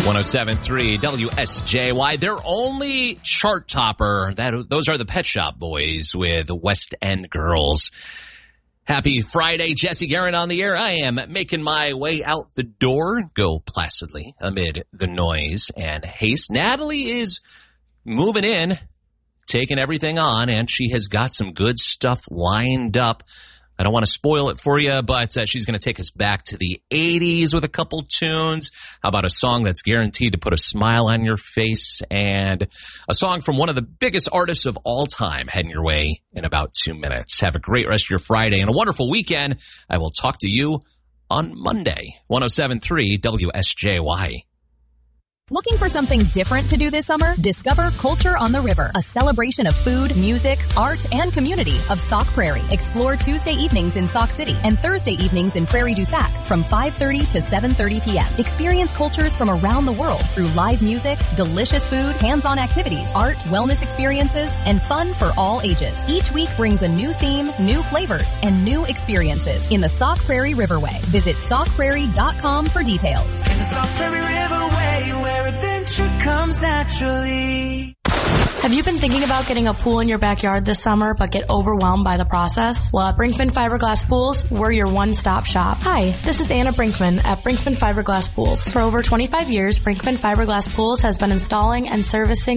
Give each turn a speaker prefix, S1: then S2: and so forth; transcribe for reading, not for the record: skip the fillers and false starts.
S1: 107.3 WSJY. Their only chart topper, those are the Pet Shop Boys with West End Girls. Happy Friday, Jesse Guerin on the air. I am making my way out the door, go placidly amid the noise and haste. Natalie is moving in, taking everything on, and she has got some good stuff lined up. I don't want to spoil it for you, but she's going to take us back to the 80s with a couple tunes. How about a song that's guaranteed to put a smile on your face, and a song from one of the biggest artists of all time heading your way in about 2 minutes. Have a great rest of your Friday and a wonderful weekend. I will talk to you on Monday. 107.3 WSJY.
S2: Looking for something different to do this summer? Discover Culture on the River, a celebration of food, music, art, and community of Sauk Prairie. Explore Tuesday evenings in Sauk City and Thursday evenings in Prairie du Sac from 5:30 to 7:30 p.m. Experience cultures from around the world through live music, delicious food, hands-on activities, art, wellness experiences, and fun for all ages. Each week brings a new theme, new flavors, and new experiences in the Sauk Prairie Riverway. Visit saukprairie.com for details.
S3: In the Sauk Prairie Riverway, where adventure comes naturally.
S4: Have you been thinking about getting a pool in your backyard this summer but get overwhelmed by the process? Well, at Brinkman Fiberglass Pools, we're your one-stop shop. Hi, this is Anna Brinkman at Brinkman Fiberglass Pools. For over 25 years, Brinkman Fiberglass Pools has been installing and servicing